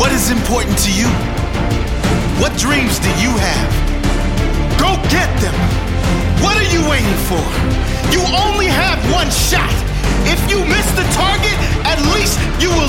What is important to you? What dreams do you have? Go get them. What are you waiting for? You only